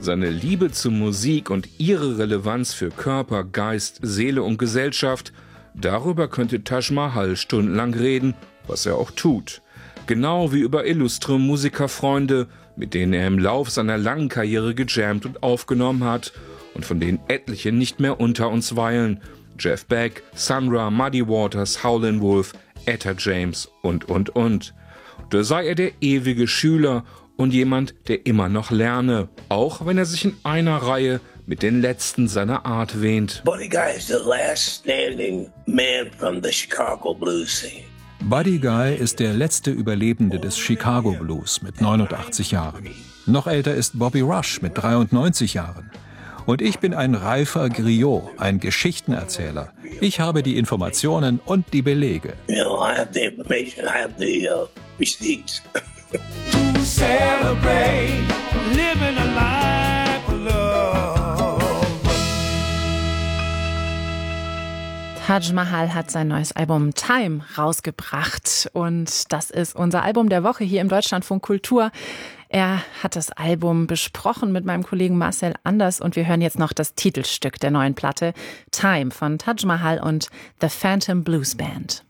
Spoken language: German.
Seine Liebe zur Musik und ihre Relevanz für Körper, Geist, Seele und Gesellschaft, darüber könnte Taj Mahal stundenlang reden, was er auch tut. Genau wie über illustre Musikerfreunde, mit denen er im Lauf seiner langen Karriere gejammt und aufgenommen hat und von denen etliche nicht mehr unter uns weilen. Jeff Beck, Sun Ra, Muddy Waters, Howlin' Wolf, Etta James und. Da sei er der ewige Schüler und jemand, der immer noch lerne, auch wenn er sich in einer Reihe mit den Letzten seiner Art wähnt. Buddy Guy is the last standing man from the Chicago blues scene. Buddy Guy ist der letzte Überlebende des Chicago Blues mit 89 Jahren. Noch älter ist Bobby Rush mit 93 Jahren. Und ich bin ein reifer Griot, ein Geschichtenerzähler. Ich habe die Informationen und die Belege. You know, I have the information, I have the receipts. To celebrate living a life of love. Taj Mahal hat sein neues Album Time rausgebracht und das ist unser Album der Woche hier im Deutschlandfunk Kultur. Er hat das Album besprochen mit meinem Kollegen Marcel Anders und wir hören jetzt noch das Titelstück der neuen Platte Time von Taj Mahal und The Phantom Blues Band.